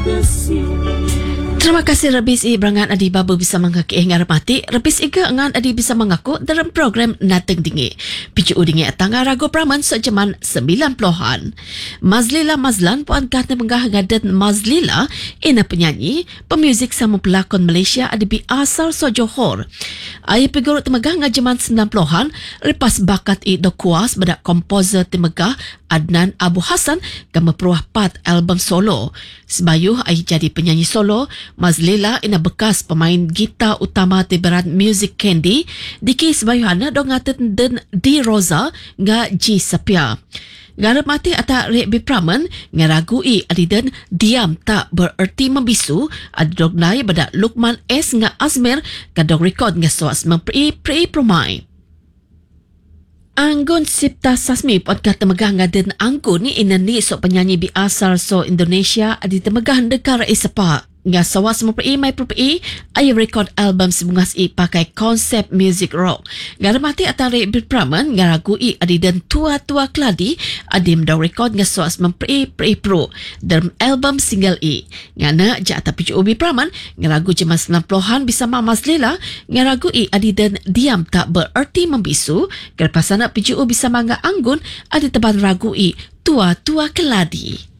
Terima kasih Rebis Ibrangan adi baba bisa mengaki ngarmati Rebis iga ngan adi bisa mengaku dalam program Nateng Dingi PCU Dingi Tangga Rago Praman sejaman 90-an. Mazlila Mazlan puan kata menggah ngadan Mazlila ina penyanyi pemuzik sama pelakon Malaysia adi bi asal so Johor. Ai pegurut temegah ngajaman 90-an lepas bakat do kuas pada komposer temegah Adnan Abu Hassan yang memperuah 4 album solo. Sebayuh ai jadi penyanyi solo, Mazlila ina bekas pemain gitar utama tiberan Music Candy, diki sebayuhana dong ngaten den Di Rosa nga G Sapia. Garap mati atak Rek Bipraman ngaragui adiden diam tak bererti membisu adog nai pada Lukman S nga Azmer kadong rekod nga soas mempri promai. Anggun Sipta Sasmi pot kata megah ngaden Anggun ni inani sok penyanyi bi asal so Indonesia adi temegah dekar isapa. Nga sawas memper'i mai per'i ay record album sebungas i pakai konsep music rock. Nga mati atari berpraman nga ragui adi dan tua-tua keladi adi mendau record nga sawas memper'i pro dalam album single i. Nga na jata PCU berpraman nga ragu jaman 90-an bisa Mazlila nga ragui adi dan diam tak bererti membisu kerpasana PCU bisa mangga Anggun adi teban ragui tua-tua keladi.